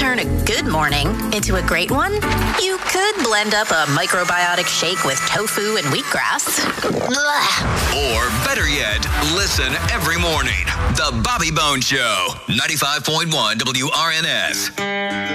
turn a good morning into a great one, you could blend up a microbiotic shake with tofu and wheatgrass. Or better yet, listen every morning. The Bobby Bones Show, 95.1 WRNS.